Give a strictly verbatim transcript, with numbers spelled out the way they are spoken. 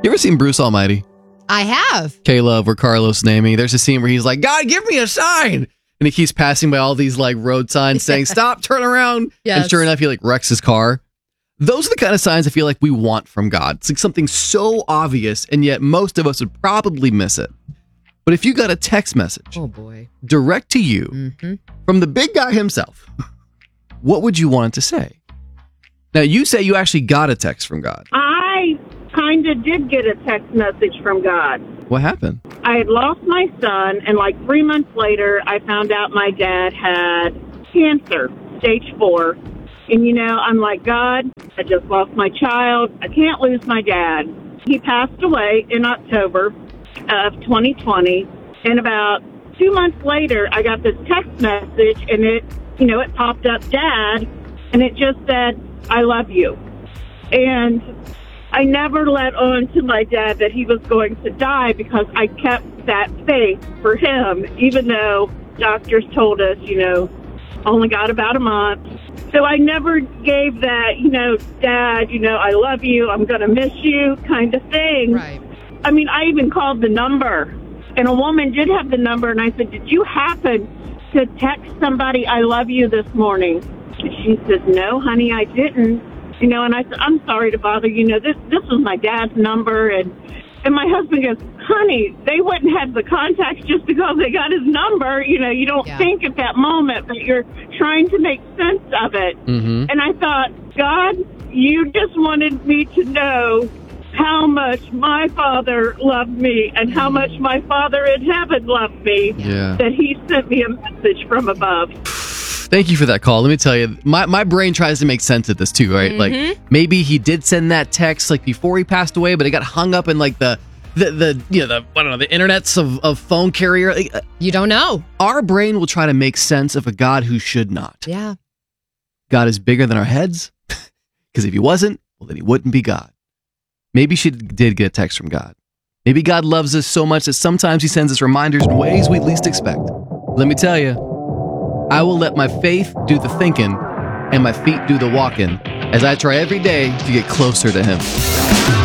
You ever seen Bruce Almighty? I have. Caleb or Carlos Nami. There's a scene where he's like, God, give me a sign. And he keeps passing by all these like road signs saying, stop, turn around. Yes. And sure enough, he like wrecks his car. Those are the kind of signs I feel like we want from God. It's like something so obvious, and yet most of us would probably miss it. But if you got a text message Oh, boy. direct to you Mm-hmm. from the big guy himself, what would you want it to say? Now, you say you actually got a text from God. I kind of did get a text message from God. What happened? I had lost my son, and like three months later, I found out my dad had cancer, stage four. And, you know, I'm like, God, I just lost my child. I can't lose my dad. He passed away in October of twenty twenty. And about two months later, I got this text message, and it, you know, it popped up, Dad, and it just said, I love you. And I never let on to my dad that he was going to die because I kept that faith for him, even though doctors told us, you know, only got about a month. So I never gave that, you know, Dad, you know, I love you, I'm going to miss you kind of thing. Right. I mean, I even called the number, and a woman did have the number, and I said, did you happen to text somebody, I love you this morning? And she says, no, honey, I didn't. You know, and I said, I'm sorry to bother you. Know, this this was my dad's number. And, and my husband goes, honey, they wouldn't have the contacts just because they got his number. You know, you don't Yeah. think at that moment, but you're trying to make sense of it. Mm-hmm. And I thought, God, you just wanted me to know how much my father loved me and how much my father in heaven loved me, Yeah. that he sent me a message from above. Thank you for that call. Let me tell you, my, my brain tries to make sense of this too, right? Like maybe he did send that text like before he passed away, but it got hung up in like the the the you know the I don't know the internets of, of phone carrier. Like, uh, You don't know. our brain will try to make sense of a God who should not. Yeah. God is bigger than our heads, because if he wasn't, well, then he wouldn't be God. Maybe she did get a text from God. Maybe God loves us so much that sometimes he sends us reminders in ways we least expect. Let me tell you, I will let my faith do the thinking and my feet do the walking as I try every day to get closer to him.